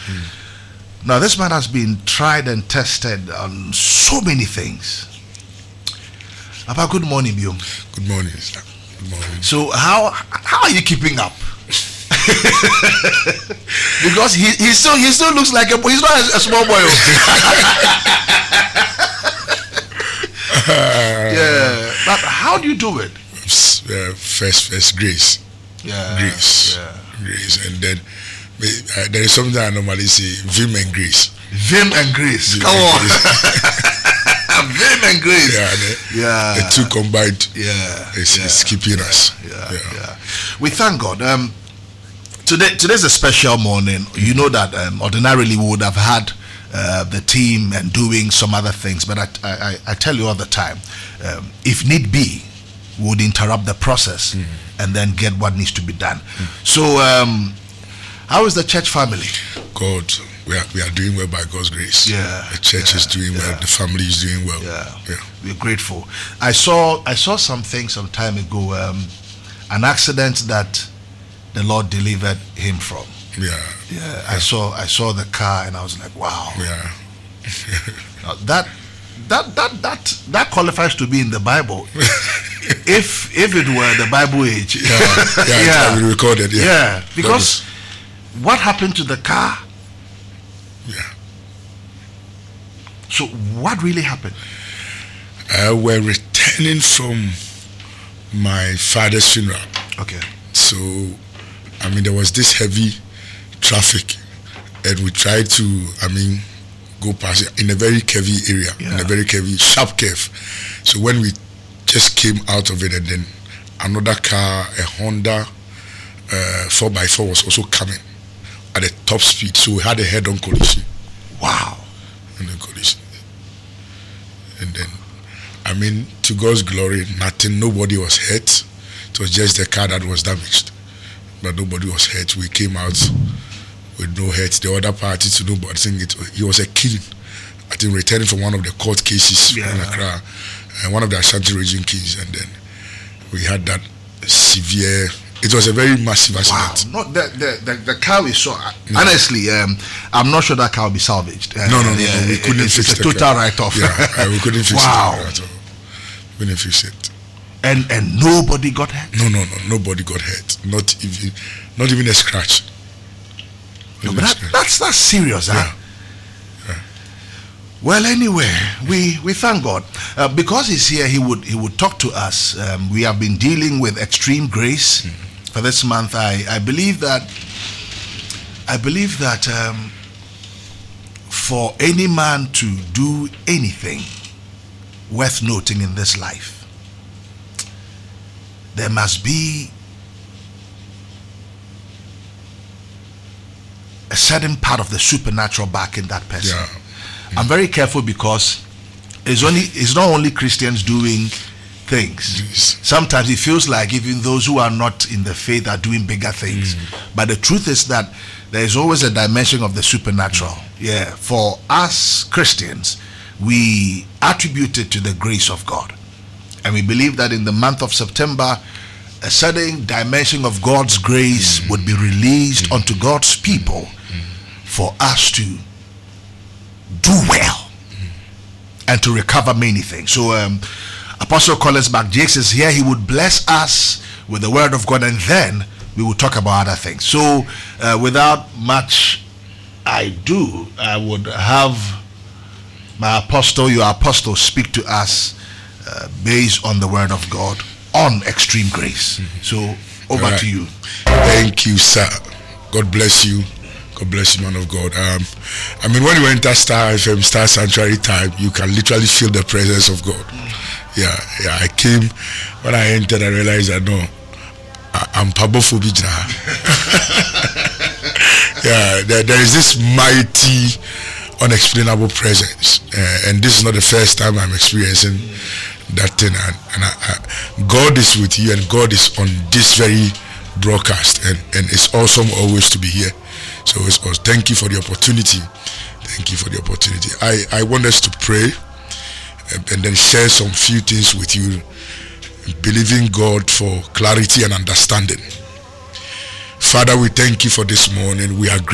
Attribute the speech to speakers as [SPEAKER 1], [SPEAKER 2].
[SPEAKER 1] Now, this man has been tried and tested on so many things. Papa, good morning, Biom.
[SPEAKER 2] Good morning, sir. Good morning.
[SPEAKER 1] So, how are you keeping up? Because he still looks like he's not a small boy. Yeah, but how do you do it?
[SPEAKER 2] First grace. Grace, and then there is something I normally say: vim and grace.
[SPEAKER 1] Vim and grace. Come on. Vim and grace.
[SPEAKER 2] The two combined. Is keeping us.
[SPEAKER 1] We thank God. Today's a special morning. You know that ordinarily we would have had the team and doing some other things, but I tell you all the time, if need be, we would interrupt the process and then get what needs to be done. So, how is the church family?
[SPEAKER 2] God, we are doing well by God's grace. The church is doing well. The family is doing well.
[SPEAKER 1] We're grateful. I saw something some time ago, an accident that the Lord delivered him from. I saw the car and I was like, wow. Now that qualifies to be in the Bible. if it were the Bible age.
[SPEAKER 2] It's recorded.
[SPEAKER 1] Because what happened to the car? So what really happened?
[SPEAKER 2] We're returning from my father's funeral.
[SPEAKER 1] Okay.
[SPEAKER 2] So, there was this heavy traffic, and we tried to, go past it in a very curvy area, in a very curvy, sharp curve. So when we just came out of it, and then another car, a Honda 4x4 was also coming at a top speed. So we had a head-on collision.
[SPEAKER 1] Wow.
[SPEAKER 2] And a collision. And then, to God's glory, nobody was hurt. It was just the car that was damaged. But nobody was hurt. We came out with no hurt. The other party to nobody. I think it was a killing. I think returning from one of the court cases in Accra, one of the Ashanti region kings, and then we had that severe. It was a very massive accident.
[SPEAKER 1] Wow. No, the car we saw. Honestly, I'm not sure that car will be salvaged.
[SPEAKER 2] No. We couldn't fix it.
[SPEAKER 1] It's a total write-off.
[SPEAKER 2] We couldn't fix it at all. We couldn't fix it.
[SPEAKER 1] And nobody got hurt?
[SPEAKER 2] No, nobody got hurt. Not even a scratch.
[SPEAKER 1] No, but that's serious, huh? Well, anyway, we thank God because he's here. He would talk to us. We have been dealing with extreme grace for this month. I believe that for any man to do anything worth noting in this life, there must be a certain part of the supernatural back in that person. I'm very careful because it's not only Christians doing things. Sometimes it feels like even those who are not in the faith are doing bigger things. But the truth is that there is always a dimension of the supernatural. For us Christians, we attribute it to the grace of God. And we believe that in the month of September, a certain dimension of God's grace would be released unto God's people for us to do well and to recover many things. So Apostle Collins McJakes is here. He would bless us with the word of God, and then we will talk about other things. So without much ado, I would have your apostle speak to us based on the word of God on extreme grace. So over to you.
[SPEAKER 2] Thank you, sir. God bless you. God bless you, man of God. When you enter Star FM, Star Sanctuary time, you can literally feel the presence of God. I came, when I entered, I realized that I'm Pabofobija. There is this mighty, unexplainable presence, and this is not the first time I'm experiencing that thing. And God is with you, and God is on this very broadcast, and it's awesome always to be here. So thank you for the opportunity. Thank you for the opportunity. I want us to pray and then share some few things with you, believing God for clarity and understanding. Father, we thank you for this morning. We are grateful.